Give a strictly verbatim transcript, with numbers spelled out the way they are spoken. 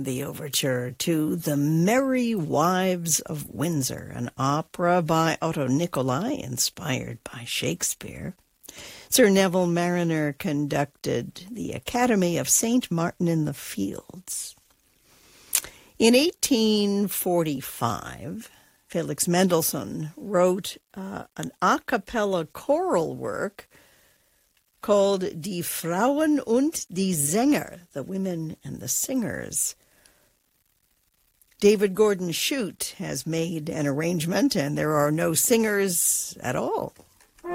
the overture to The Merry Wives of Windsor, an opera by Otto Nicolai, inspired by Shakespeare. Sir Neville Marriner conducted the Academy of Saint Martin in the Fields. In eighteen forty-five, Felix Mendelssohn wrote uh, an a cappella choral work called Die Frauen und die Sänger, the Women and the Singers. David Gordon Shute has made an arrangement, and there are no singers at all